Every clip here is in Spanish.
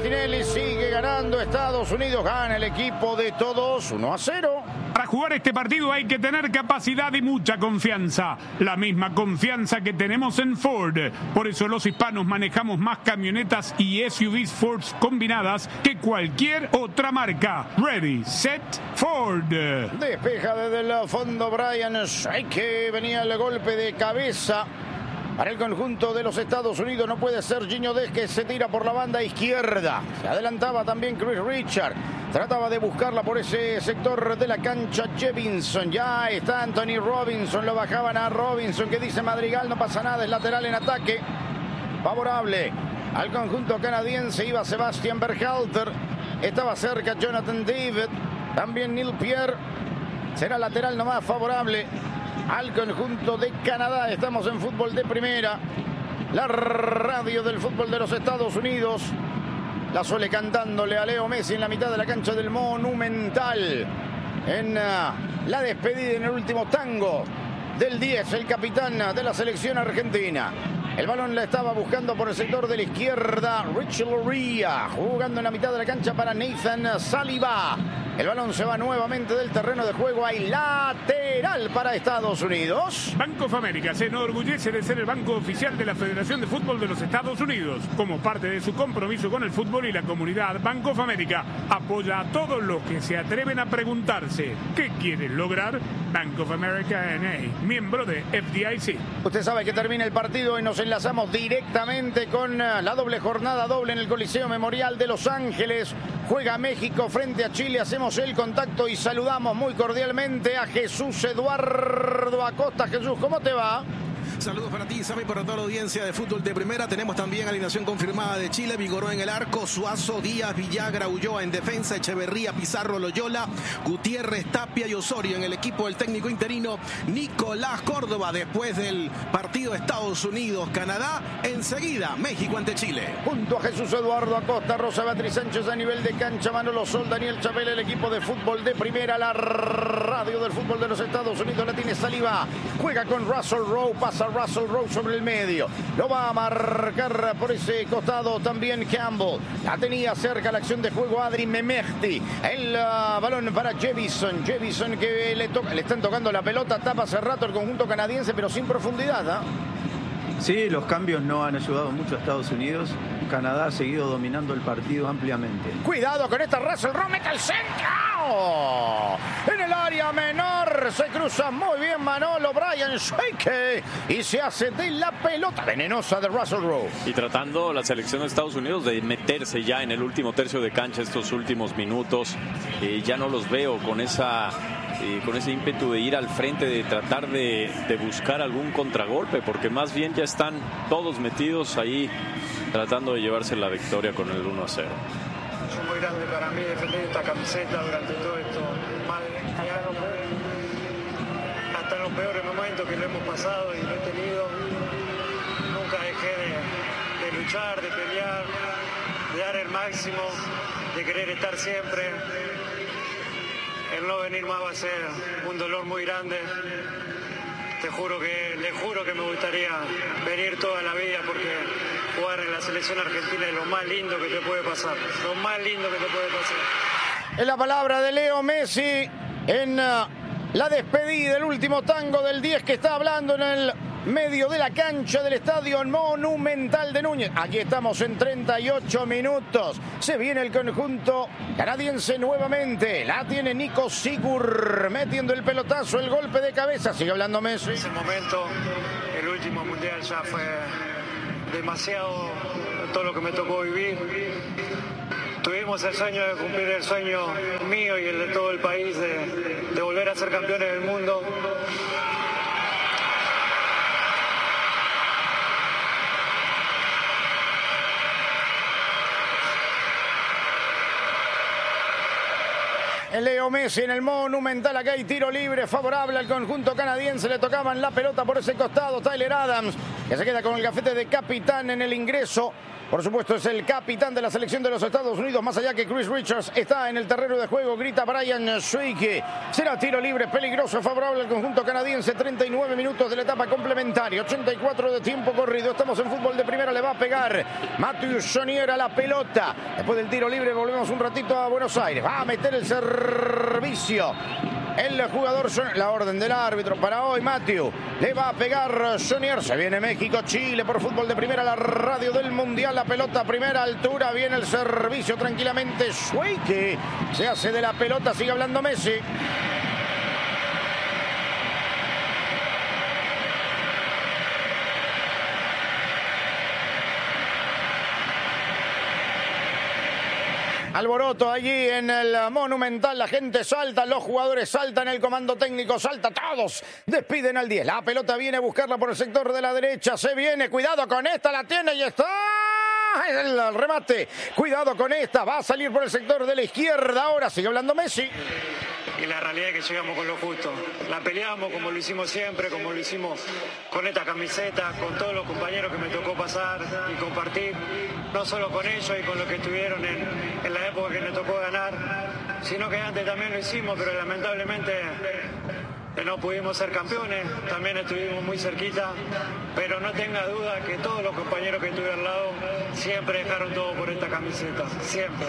Martinelli, sigue ganando Estados Unidos, gana el equipo de todos 1-0. Para jugar este partido hay que tener capacidad y mucha confianza, la misma confianza que tenemos en Ford. Por eso los hispanos manejamos más camionetas y SUVs Ford combinadas que cualquier otra marca. Ready, set, Ford. Despeja desde el fondo Brian Shaike, venía el golpe de cabeza para el conjunto de los Estados Unidos. No puede ser Gino Dez, que se tira por la banda izquierda. Se adelantaba también Chris Richard. Trataba de buscarla por ese sector de la cancha Jevinson. Ya está Anthony Robinson. Lo bajaban a Robinson, que dice Madrigal, no pasa nada, es lateral en ataque. Favorable al conjunto canadiense. Iba Sebastian Berhalter. Estaba cerca Jonathan David. También Neil Pierre. Será lateral nomás favorable al conjunto de Canadá. Estamos en fútbol de primera, la radio del fútbol de los Estados Unidos. La Sole cantándole a Leo Messi en la mitad de la cancha del Monumental, en la despedida, en el último tango del 10, el capitán de la selección argentina. El balón la estaba buscando por el sector de la izquierda Richie Loria, jugando en la mitad de la cancha para Nathan Saliba. El balón se va nuevamente del terreno de juego. Hay lateral para Estados Unidos. Bank of America se enorgullece de ser el banco oficial de la Federación de Fútbol de los Estados Unidos. Como parte de su compromiso con el fútbol y la comunidad, Bank of America apoya a todos los que se atreven a preguntarse ¿qué quieren lograr? Bank of America N.A., miembro de FDIC. Usted sabe que termina el partido y nos enlazamos directamente con la doble jornada doble en el Coliseo Memorial de Los Ángeles. Juega México frente a Chile. Hacemos el contacto y saludamos muy cordialmente a Jesús Eduardo Acosta. Jesús, ¿cómo te va? Saludos para ti, Sammy, para toda la audiencia de fútbol de primera. Tenemos también alineación confirmada de Chile: Vigoró en el arco, Suazo, Díaz, Villagra, Ulloa en defensa, Echeverría, Pizarro, Loyola, Gutiérrez, Tapia y Osorio en el equipo del técnico interino Nicolás Córdoba. Después del partido Estados Unidos-Canadá, enseguida México ante Chile. Junto a Jesús Eduardo Acosta, Rosa Beatriz Sánchez a nivel de cancha, Manolo Sol, Daniel Chapel, el equipo de fútbol de primera, la radio del fútbol de los Estados Unidos. La tiene Saliba, juega con Russell Rowe, pasa Russell Rowe sobre el medio, lo va a marcar por ese costado también Campbell. La tenía cerca la acción de juego Adri Mehmeti. El balón para Jevison que le están tocando la pelota, tapa hace rato el conjunto canadiense, pero sin profundidad, ¿eh? Sí, los cambios no han ayudado mucho a Estados Unidos. Canadá ha seguido dominando el partido ampliamente. Cuidado con esta Russell Rowe, mete al centro. En el área menor se cruza muy bien Manolo Brian Shaike y se hace de la pelota venenosa de Russell Rowe. Y tratando la selección de Estados Unidos de meterse ya en el último tercio de cancha estos últimos minutos. Ya no los veo con ese ímpetu de ir al frente, de tratar de buscar algún contragolpe, porque más bien ya están todos metidos ahí tratando de llevarse la victoria con el 1-0. Es muy grande para mí defender esta camiseta durante todo esto. Hasta en los peores momentos que lo hemos pasado y lo he tenido, nunca dejé de luchar, de pelear, de dar el máximo, de querer estar siempre. El no venir más va a ser un dolor muy grande. Le juro que me gustaría venir toda la vida, porque jugar en la selección argentina es lo más lindo que te puede pasar. Lo más lindo que te puede pasar. Es la palabra de Leo Messi en la despedida, el último tango del 10 que está hablando en el medio de la cancha del Estadio Monumental de Núñez. Aquí estamos en 38 minutos. Se viene el conjunto canadiense nuevamente. La tiene Nico Sigur metiendo el pelotazo, el golpe de cabeza. Sigue hablando Messi. En ese momento, el último mundial ya fue demasiado, todo lo que me tocó vivir. Tuvimos el sueño de cumplir el sueño mío y el de todo el país de volver a ser campeones del mundo. Leo Messi en el Monumental. Acá hay tiro libre favorable al conjunto canadiense. Le tocaban la pelota por ese costado. Tyler Adams, que se queda con el gafete de capitán en el ingreso Por supuesto, es el capitán de la selección de los Estados Unidos. Más allá que Chris Richards está en el terreno de juego, grita Brian Shuiki. Será tiro libre peligroso, favorable al conjunto canadiense. 39 minutos de la etapa complementaria, 84 de tiempo corrido. Estamos en fútbol de primera, le va a pegar Matthew Chenier a la pelota. Después del tiro libre volvemos un ratito a Buenos Aires. Va a meter el servicio. El jugador, la orden del árbitro para hoy, Matthew. Le va a pegar Chenier. Se viene México, Chile por fútbol de primera, la radio del mundial. La pelota a primera altura. Viene el servicio tranquilamente. Shuiki se hace de la pelota. Sigue hablando Messi. Alboroto allí en el Monumental, la gente salta, los jugadores saltan, el comando técnico salta, todos despiden al 10. La pelota viene a buscarla por el sector de la derecha, se viene, cuidado con esta, la tiene y está el remate. Cuidado con esta, va a salir por el sector de la izquierda, ahora sigue hablando Messi. Y la realidad es que llegamos con lo justo. La peleamos como lo hicimos siempre, como lo hicimos con esta camiseta, con todos los compañeros que me tocó pasar y compartir, no solo con ellos y con los que estuvieron en la época que me tocó ganar, sino que antes también lo hicimos, pero lamentablemente no pudimos ser campeones, también estuvimos muy cerquita, pero no tenga duda que todos los compañeros que estuve al lado siempre dejaron todo por esta camiseta, siempre.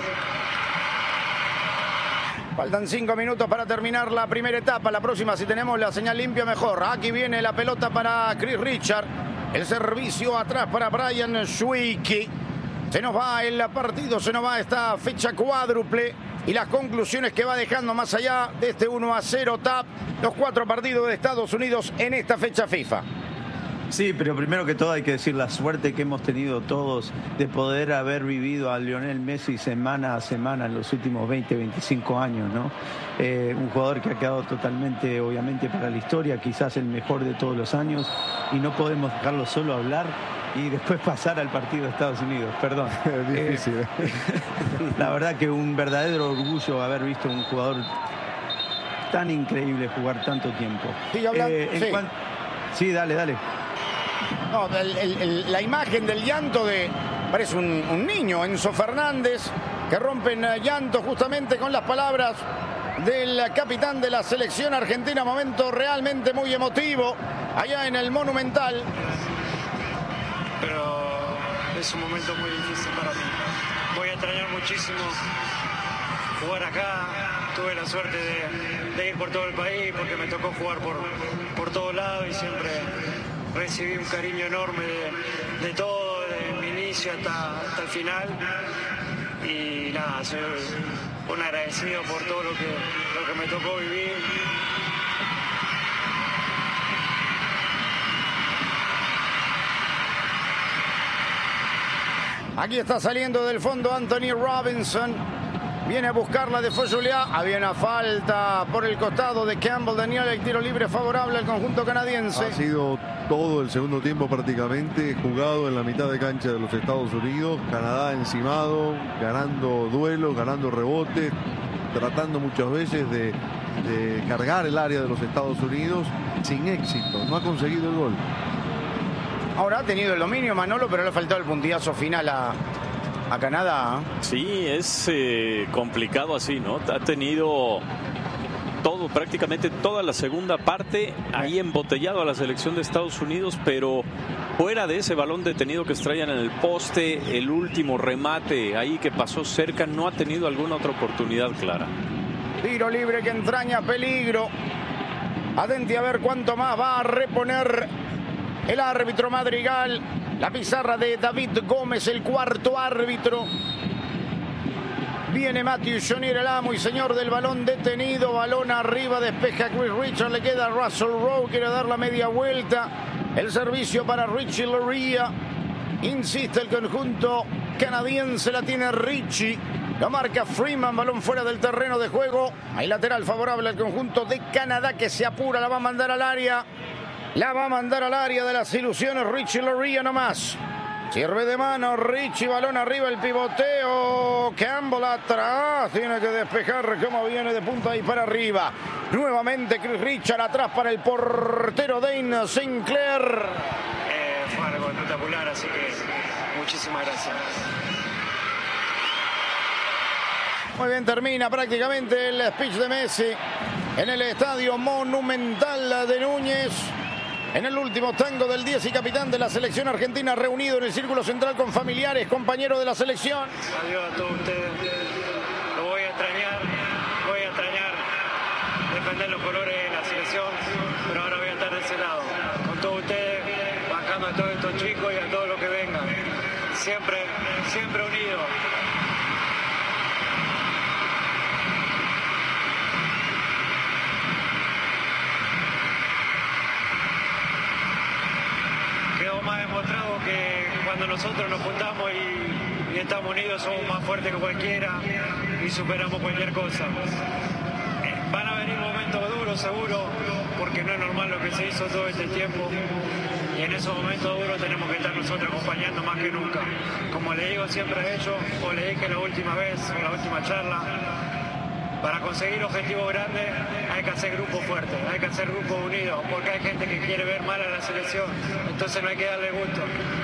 Faltan 5 minutos para terminar la primera etapa. La próxima, si tenemos la señal limpia, mejor. Aquí viene la pelota para Chris Richards. El servicio atrás para Brian Shuiki. Se nos va el partido, se nos va esta fecha cuádruple. Y las conclusiones que va dejando más allá de este 1-0 TAP. Los 4 partidos de Estados Unidos en esta fecha FIFA. Sí, pero primero que todo hay que decir la suerte que hemos tenido todos de poder haber vivido a Lionel Messi semana a semana en los últimos 20, 25 años, ¿no? Un jugador que ha quedado totalmente, obviamente, para la historia, quizás el mejor de todos los años, y no podemos dejarlo solo hablar y después pasar al partido de Estados Unidos, perdón. Es difícil. La verdad que un verdadero orgullo haber visto un jugador tan increíble jugar tanto tiempo. Sí, dale. No, la imagen del llanto parece un niño, Enzo Fernández, que rompe en llanto justamente con las palabras del capitán de la selección argentina. Momento realmente muy emotivo allá en el Monumental. Pero es un momento muy difícil para mí. Voy a extrañar muchísimo jugar acá. Tuve la suerte de ir por todo el país porque me tocó jugar por todos lados y siempre recibí un cariño enorme de todo, desde mi inicio hasta el final. Y nada, soy un agradecido por todo lo que me tocó vivir. Aquí está saliendo del fondo Anthony Robinson. Viene a buscarla de Foyuliá. Había una falta por el costado de Campbell Daniel. El tiro libre favorable al conjunto canadiense. Ha sido todo el segundo tiempo prácticamente jugado en la mitad de cancha de los Estados Unidos. Canadá encimado, ganando duelos, ganando rebotes, tratando muchas veces de cargar el área de los Estados Unidos sin éxito. No ha conseguido el gol. Ahora ha tenido el dominio Manolo, pero le ha faltado el puntillazo final a Canadá. Sí, es complicado así, ¿no? Ha tenido prácticamente toda la segunda parte ahí embotellado a la selección de Estados Unidos, pero fuera de ese balón detenido que extraían en el poste, el último remate ahí que pasó cerca, no ha tenido alguna otra oportunidad clara. Tiro libre que entraña peligro. Atente a ver cuánto más va a reponer el árbitro Madrigal. La pizarra de David Gómez, el cuarto árbitro. Viene Matthew Chenier, el amo y señor del balón detenido. Balón arriba, despeja Chris Richards, le queda Russell Rowe, quiere dar la media vuelta. El servicio para Richie Laryea. Insiste el conjunto canadiense, la tiene Richie. Lo marca Freeman, balón fuera del terreno de juego. Hay lateral favorable al conjunto de Canadá que se apura, la va a mandar al área. La va a mandar al área de las ilusiones Richie Laryea nomás. Sirve de mano Richie, balón arriba, el pivoteo. Campbell atrás, tiene que despejar como viene de punta y para arriba. Nuevamente Chris Richards atrás para el portero Dane Sinclair. Fue algo espectacular, así que Muchísimas gracias. Muy bien, termina prácticamente el speech de Messi en el Estadio Monumental de Núñez. En el último tango del 10 y capitán de la selección argentina, reunido en el círculo central con familiares, compañeros de la selección. Adiós a todos ustedes. Lo voy a extrañar. Voy a extrañar defender los colores de la selección, pero ahora voy a estar de ese lado. Con todos ustedes, bancando a todos estos chicos y a todos los que vengan. Siempre, siempre unidos. Más demostrado que cuando nosotros nos juntamos y estamos unidos somos más fuertes que cualquiera y superamos cualquier cosa. Van a venir momentos duros seguro, porque no es normal lo que se hizo todo este tiempo, y en esos momentos duros tenemos que estar nosotros acompañando más que nunca. Como le digo siempre a ellos, o le dije la última vez, en la última charla, para conseguir objetivos grandes hay que hacer grupos fuertes, hay que hacer grupos unidos, porque hay gente que quiere ver mal a la selección, entonces no hay que darle gusto.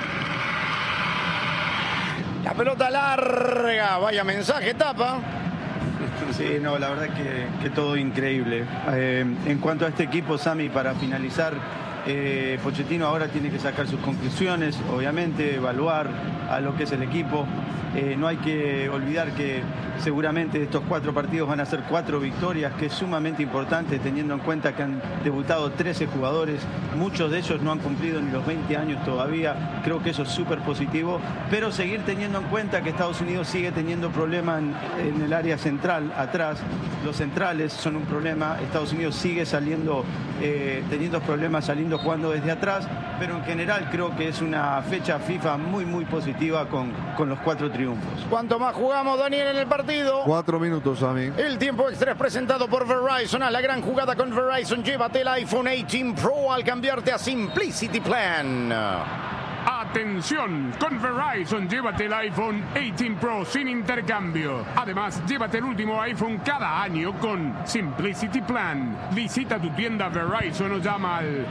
La pelota larga, vaya mensaje, Tapa. Sí, no, la verdad que todo increíble. En cuanto a este equipo, Sami, para finalizar, Pochettino ahora tiene que sacar sus conclusiones, obviamente, evaluar a lo que es el equipo. No hay que olvidar que seguramente estos 4 partidos van a ser 4 victorias, que es sumamente importante teniendo en cuenta que han debutado 13 jugadores, muchos de ellos no han cumplido ni los 20 años todavía, creo que eso es súper positivo, pero seguir teniendo en cuenta que Estados Unidos sigue teniendo problemas en el área central, atrás, los centrales son un problema, Estados Unidos sigue saliendo, teniendo problemas saliendo jugando desde atrás, pero en general creo que es una fecha FIFA muy positiva con los 4 triunfos. ¿Cuánto más jugamos, Daniel, en el partido? 4 minutos, a mí. El tiempo extra es presentado por Verizon. A la gran jugada con Verizon. Llévate el iPhone 18 Pro al cambiarte a Simplicity Plan. Atención, con Verizon llévate el iPhone 18 Pro sin intercambio. Además, llévate el último iPhone cada año con Simplicity Plan. Visita tu tienda Verizon o llama al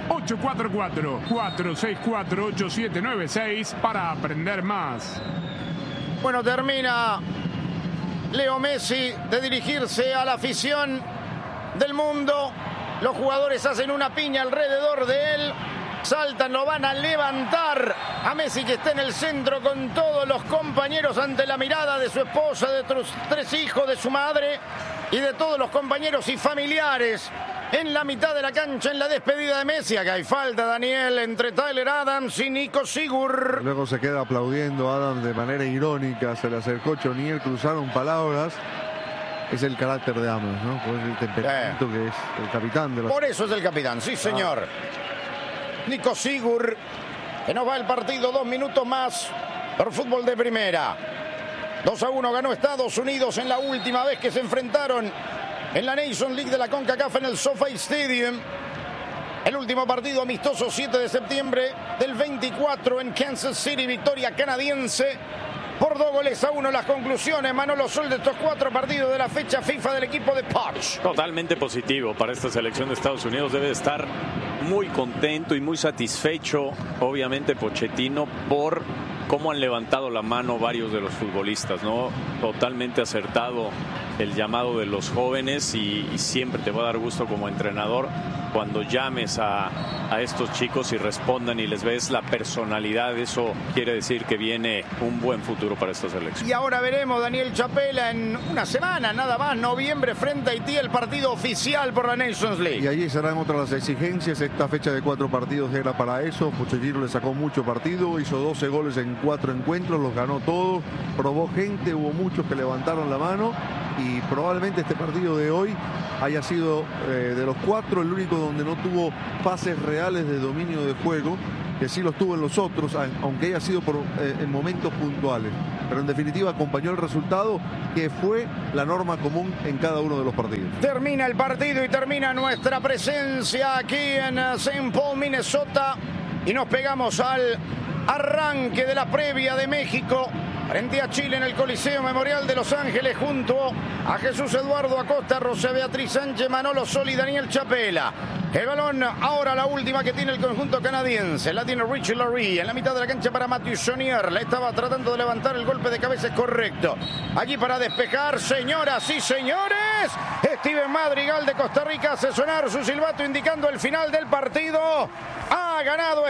844-464-8796 para aprender más. Bueno, termina Leo Messi de dirigirse a la afición del mundo. Los jugadores hacen una piña alrededor de él. Saltan, lo van a levantar a Messi, que está en el centro con todos los compañeros ante la mirada de su esposa, de sus 3 hijos, de su madre y de todos los compañeros y familiares. En la mitad de la cancha, en la despedida de Messi, acá hay falta, Daniel, entre Tyler Adams y Nico Sigur. Luego se queda aplaudiendo a Adams de manera irónica, se le acercó Choniel, cruzaron palabras. Es el carácter de Adams, ¿no? Pues el temperamento que es el capitán de la... Por eso es el capitán, sí señor. Nico Sigur, que nos va el partido 2 minutos más por fútbol de primera. 2-1 ganó Estados Unidos en la última vez que se enfrentaron en la Nations League de la CONCACAF en el SoFi Stadium. El último partido amistoso 7 de septiembre del 24 en Kansas City, victoria canadiense por 2-1. Las conclusiones, Manolo Sol, de estos 4 partidos de la fecha FIFA del equipo de Poch. Totalmente positivo para esta selección de Estados Unidos. Debe estar muy contento y muy satisfecho, obviamente, Pochettino, por cómo han levantado la mano varios de los futbolistas, ¿no? Totalmente acertado el llamado de los jóvenes y siempre te va a dar gusto como entrenador cuando llames a estos chicos y respondan y les ves la personalidad. Eso quiere decir que viene un buen futuro para esta selección. Y ahora veremos, Daniel Chapela, en una semana nada más, noviembre, frente a Haití, el partido oficial por la Nations League. Y allí serán otras las exigencias. Esta fecha de 4 partidos era para eso. Pochettino le sacó mucho partido, hizo 12 goles en 4 encuentros, los ganó todos, probó gente, hubo muchos que levantaron la mano y probablemente este partido de hoy haya sido de los 4 el único donde no tuvo pases reales de dominio de juego, que sí los tuvo en los otros, aunque haya sido en momentos puntuales. Pero en definitiva acompañó el resultado, que fue la norma común en cada uno de los partidos. Termina el partido y termina nuestra presencia aquí en St. Paul, Minnesota, y nos pegamos al Arranque de la previa de México frente a Chile en el Coliseo Memorial de Los Ángeles, junto a Jesús Eduardo Acosta, Rosa Beatriz Sánchez, Manolo Sol y Daniel Chapela. El balón ahora, la última que tiene el conjunto canadiense, la tiene Richie Laurie en la mitad de la cancha para Mathieu Chonier. La estaba tratando de levantar, el golpe de cabeza es correcto. Allí para despejar, señoras y señores, Steven Madrigal de Costa Rica hace sonar su silbato indicando el final del partido. Ha ganado